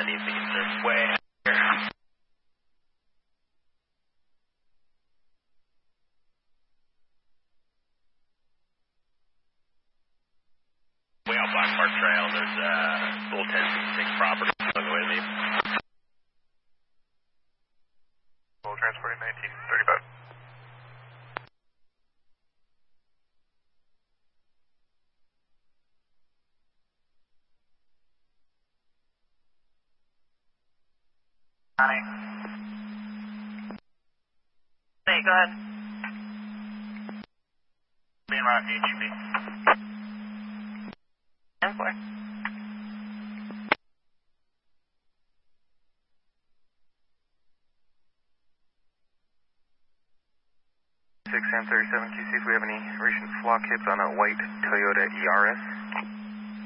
90 feet. They're way out here. Way out Black Park Trail, there's full 1066 property along with me. Full transporting 1935. Hey, go ahead. Being right, HEB. 10-4. 6 1037 QC if we have any recent flock hits on a white Toyota ERS.